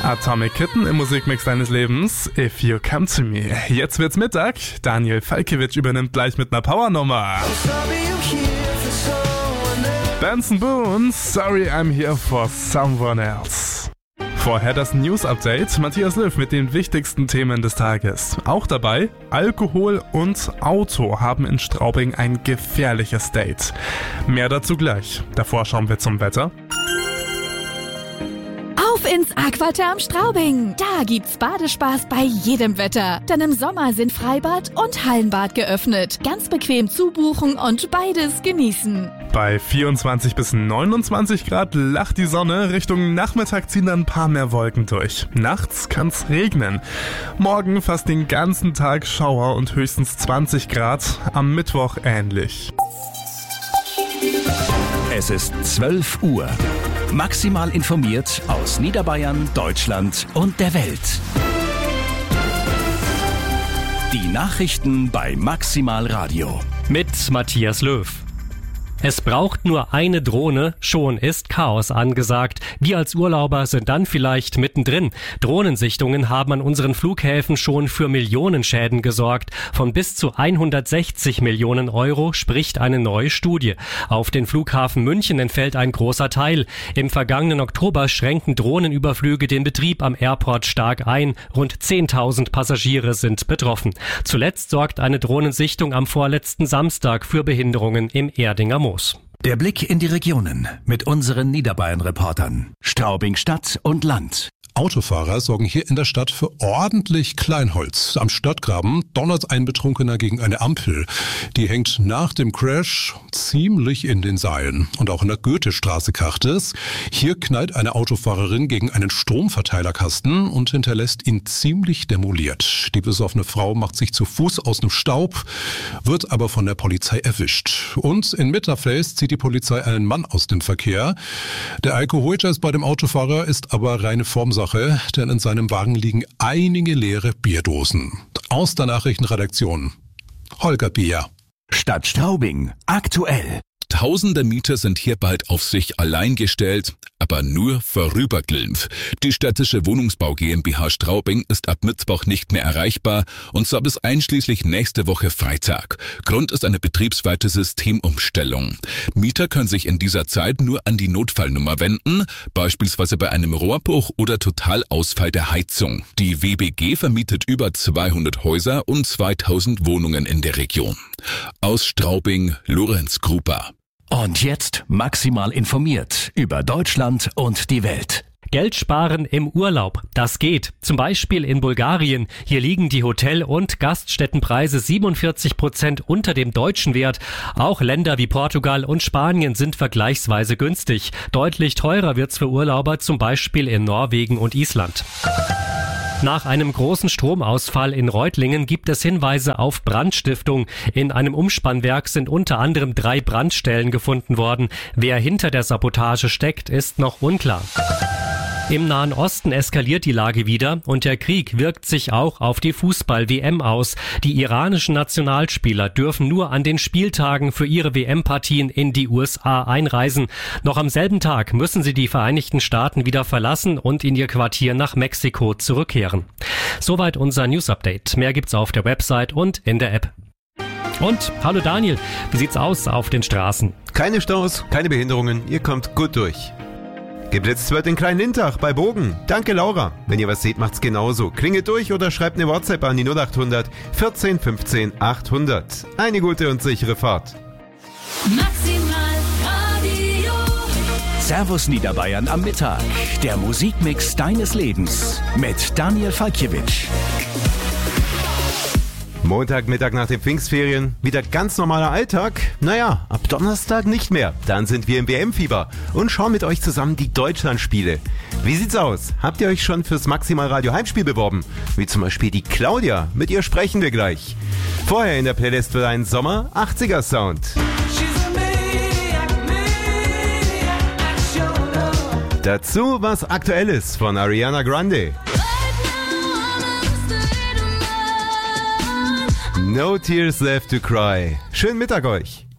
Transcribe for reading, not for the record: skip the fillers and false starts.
Atomic Kitten im Musikmix deines Lebens, If You Come To Me. Jetzt wird's Mittag, Daniel Falkiewicz übernimmt gleich mit einer Powernummer. Benson Boone, Sorry I'm Here For Someone Else. Vorher das News-Update, Matthias Löw mit den wichtigsten Themen des Tages. Auch dabei, Alkohol und Auto haben in Straubing ein gefährliches Date. Mehr dazu gleich. Davor schauen wir zum Wetter. Auf ins Aquatherm Straubing. Da gibt's Badespaß bei jedem Wetter. Denn im Sommer sind Freibad und Hallenbad geöffnet. Ganz bequem zubuchen und beides genießen. Bei 24 bis 29 Grad lacht die Sonne. Richtung Nachmittag ziehen dann ein paar mehr Wolken durch. Nachts kann's regnen. Morgen fast den ganzen Tag Schauer und höchstens 20 Grad. Am Mittwoch ähnlich. Es ist 12 Uhr. Maximal informiert aus Niederbayern, Deutschland und der Welt. Die Nachrichten bei Maximal Radio. Mit Matthias Löw. Es braucht nur eine Drohne, schon ist Chaos angesagt. Wir als Urlauber sind dann vielleicht mittendrin. Drohnensichtungen haben an unseren Flughäfen schon für Millionenschäden gesorgt. Von bis zu 160 Millionen Euro spricht eine neue Studie. Auf den Flughafen München entfällt ein großer Teil. Im vergangenen Oktober schränkten Drohnenüberflüge den Betrieb am Airport stark ein. Rund 10.000 Passagiere sind betroffen. Zuletzt sorgt eine Drohnensichtung am vorletzten Samstag für Behinderungen im Erdinger Moos. Der Blick in die Regionen mit unseren Niederbayern-Reportern. Straubing Stadt und Land. Autofahrer sorgen hier in der Stadt für ordentlich Kleinholz. Am Stadtgraben donnert ein Betrunkener gegen eine Ampel. Die hängt nach dem Crash ziemlich in den Seilen. Und auch in der Goethestraße kracht es. Hier knallt eine Autofahrerin gegen einen Stromverteilerkasten und hinterlässt ihn ziemlich demoliert. Die besoffene Frau macht sich zu Fuß aus dem Staub, wird aber von der Polizei erwischt. Und in Mitterfels zieht die Polizei einen Mann aus dem Verkehr. Der Alkoholtest bei dem Autofahrer ist aber reine Formsache, denn in seinem Wagen liegen einige leere Bierdosen. Aus der Nachrichtenredaktion, Holger Bier. Stadt Straubing, aktuell. Tausende Mieter sind hier bald auf sich allein gestellt, aber nur vorübergehend. Die städtische Wohnungsbau GmbH Straubing ist ab Mittwoch nicht mehr erreichbar und zwar bis einschließlich nächste Woche Freitag. Grund ist eine betriebsweite Systemumstellung. Mieter können sich in dieser Zeit nur an die Notfallnummer wenden, beispielsweise bei einem Rohrbruch oder Totalausfall der Heizung. Die WBG vermietet über 200 Häuser und 2000 Wohnungen in der Region. Aus Straubing, Lorenz Gruber. Und jetzt maximal informiert über Deutschland und die Welt. Geld sparen im Urlaub, das geht. Zum Beispiel in Bulgarien. Hier liegen die Hotel- und Gaststättenpreise 47% unter dem deutschen Wert. Auch Länder wie Portugal und Spanien sind vergleichsweise günstig. Deutlich teurer wird's für Urlauber, zum Beispiel in Norwegen und Island. Nach einem großen Stromausfall in Reutlingen gibt es Hinweise auf Brandstiftung. In einem Umspannwerk sind unter anderem 3 Brandstellen gefunden worden. Wer hinter der Sabotage steckt, ist noch unklar. Im Nahen Osten eskaliert die Lage wieder und der Krieg wirkt sich auch auf die Fußball-WM aus. Die iranischen Nationalspieler dürfen nur an den Spieltagen für ihre WM-Partien in die USA einreisen. Noch am selben Tag müssen sie die Vereinigten Staaten wieder verlassen und in ihr Quartier nach Mexiko zurückkehren. Soweit unser News-Update. Mehr gibt's auf der Website und in der App. Und, hallo Daniel, wie sieht's aus auf den Straßen? Keine Staus, keine Behinderungen, ihr kommt gut durch. Geblitzt wird in Klein-Lintach bei Bogen. Danke Laura. Wenn ihr was seht, macht's genauso. Klingelt durch oder schreibt eine WhatsApp an die 0800 14 15 800. Eine gute und sichere Fahrt. Maximal Radio. Servus Niederbayern am Mittag. Der Musikmix deines Lebens mit Daniel Falkiewicz. Montagmittag nach den Pfingstferien, wieder ganz normaler Alltag. Naja, ab Donnerstag nicht mehr. Dann sind wir im WM-Fieber und schauen mit euch zusammen die Deutschlandspiele. Wie sieht's aus? Habt ihr euch schon fürs Maximal Radio Heimspiel beworben? Wie zum Beispiel die Claudia. Mit ihr sprechen wir gleich. Vorher in der Playlist wird ein Sommer 80er Sound. Dazu was Aktuelles von Ariana Grande. No Tears Left to Cry. Schönen Mittag euch.